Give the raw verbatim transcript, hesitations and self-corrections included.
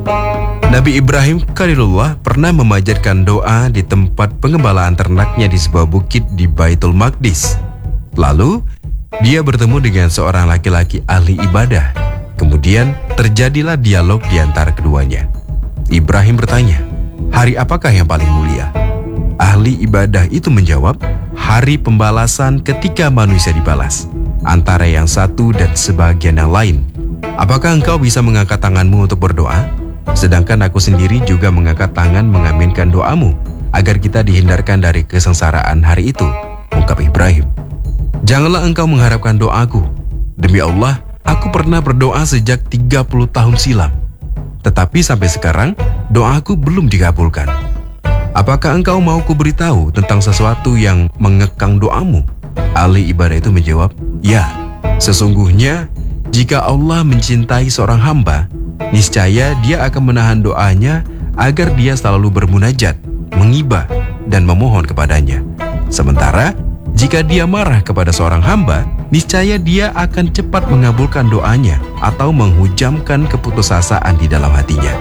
Nabi Ibrahim Khalilullah pernah memanjatkan doa di tempat pengembalaan ternaknya di sebuah bukit di Baitul Maqdis. Lalu, dia bertemu dengan seorang laki-laki ahli ibadah. Kemudian, terjadilah dialog di antara keduanya. Ibrahim bertanya, "Hari apakah yang paling mulia?" Ahli ibadah itu menjawab, "Hari pembalasan ketika manusia dibalas, antara yang satu dan sebagian yang lain. Apakah engkau bisa mengangkat tanganmu untuk berdoa? Sedangkan aku sendiri juga mengangkat tangan mengaminkan doamu, agar kita dihindarkan dari kesengsaraan hari itu," ungkap Ibrahim. "Janganlah engkau mengharapkan doaku. Demi Allah, aku pernah berdoa sejak tiga puluh tahun silam. Tetapi sampai sekarang, doaku belum dikabulkan. Apakah engkau mau kuberitahu tentang sesuatu yang mengekang doamu?" Ahli ibadah itu menjawab, "Ya, sesungguhnya jika Allah mencintai seorang hamba, niscaya dia akan menahan doanya agar dia selalu bermunajat, mengibah, dan memohon kepadanya. Sementara, jika dia marah kepada seorang hamba, niscaya dia akan cepat mengabulkan doanya atau menghujamkan keputusasaan di dalam hatinya."